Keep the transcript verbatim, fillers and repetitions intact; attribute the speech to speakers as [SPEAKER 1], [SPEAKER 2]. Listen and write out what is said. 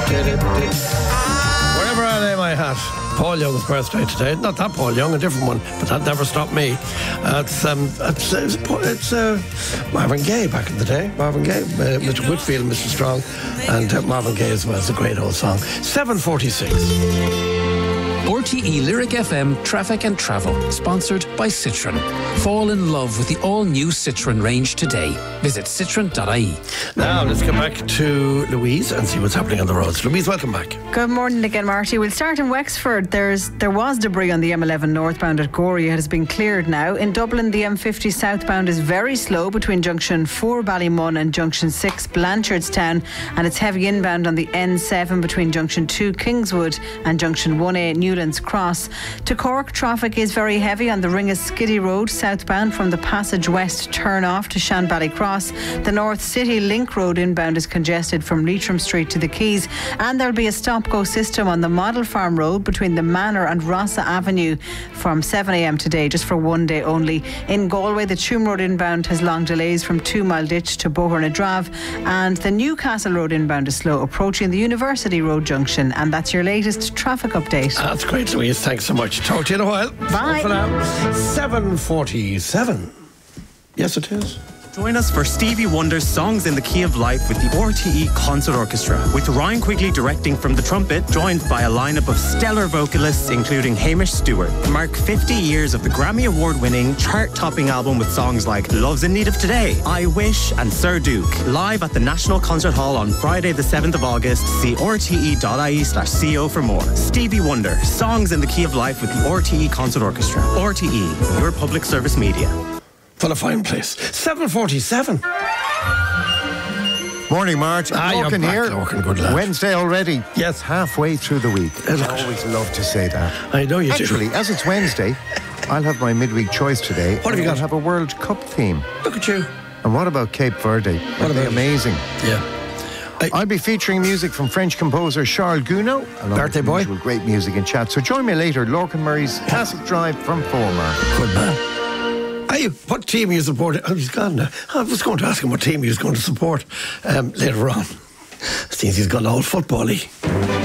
[SPEAKER 1] Wherever I lay my hat, Paul Young's birthday today. Not that Paul Young, a different one, but that never stopped me. Uh, it's um, it's, it's, it's uh, Marvin Gaye back in the day. Marvin Gaye, uh, Mister Whitfield, Mister Strong, and uh, Marvin Gaye as well. It's a great old song. seven forty-six.
[SPEAKER 2] R T E Lyric F M Traffic and Travel, sponsored by Citroën. Fall in love with the all-new Citroën range today. Visit citroen dot I E.
[SPEAKER 1] Now let's get back to Louise and see what's happening on the roads. Louise, welcome back.
[SPEAKER 3] Good morning again, Marty. We'll start in Wexford. There's There was debris on the M eleven northbound at Gorey. It has been cleared now. In Dublin, the M fifty southbound is very slow between junction four Ballymun and junction six Blanchardstown, and it's heavy inbound on the N seven between junction two Kingswood and junction one A Newlands Cross. To Cork, traffic is very heavy on the Ringas Skiddy Road southbound from the Passage West turn off to Shanbally Cross. The North City Link Road inbound is congested from Leitrim Street to the Quays, and there'll be a stop-go system on the Model Farm Road between the Manor and Rossa Avenue from seven a m today, just for one day only. In Galway, the Tuam Road inbound has long delays from Two Mile Ditch to Bohernadrav, and the Newcastle Road inbound is slow approaching the University Road junction. And that's your latest traffic update.
[SPEAKER 1] That's great, Louise. Thanks so much. Talk to you in a while.
[SPEAKER 3] Bye.
[SPEAKER 1] For now, seven forty-seven. Yes, it is.
[SPEAKER 4] Join us for Stevie Wonder's Songs in the Key of Life with the R T E Concert Orchestra, with Ryan Quigley directing from the trumpet, joined by a lineup of stellar vocalists including Hamish Stewart. Mark fifty years of the Grammy Award-winning, chart-topping album with songs like Love's in Need of Today, I Wish and Sir Duke. Live at the National Concert Hall on Friday the seventh of August. See r t e dot i e slash c o for more. Stevie Wonder, Songs in the Key of Life with the R T E Concert Orchestra. R T E, your public service media.
[SPEAKER 1] What a fine place. seven forty-seven.
[SPEAKER 5] Morning, Marge.
[SPEAKER 1] Ah, you're
[SPEAKER 5] Lorcan
[SPEAKER 1] back,
[SPEAKER 5] here.
[SPEAKER 1] Lorcan, good lad.
[SPEAKER 5] Wednesday already.
[SPEAKER 1] Yes.
[SPEAKER 5] Halfway through the week.
[SPEAKER 1] Uh, look
[SPEAKER 5] I
[SPEAKER 1] at-
[SPEAKER 5] always love to say that.
[SPEAKER 1] I know you do.
[SPEAKER 5] Actually, as it's Wednesday, I'll have my midweek choice today.
[SPEAKER 1] What have you
[SPEAKER 5] I'll
[SPEAKER 1] got?
[SPEAKER 5] have a World Cup theme.
[SPEAKER 1] Look at you.
[SPEAKER 5] And what about Cape Verde?
[SPEAKER 1] What
[SPEAKER 5] Aren't they
[SPEAKER 1] about it?
[SPEAKER 5] amazing?
[SPEAKER 1] Yeah. I,
[SPEAKER 5] I'll be featuring music from French composer Charles Gounod. along
[SPEAKER 1] Birthday
[SPEAKER 5] with
[SPEAKER 1] boy.
[SPEAKER 5] usual great music and chat. So join me later, Lorcan Murray's Classic Drive from Former.
[SPEAKER 1] good man. Are you, what team are you supporting? Oh, he's gone now. I was going to ask him what team he was going to support um, later on. Since he's gone all football-y.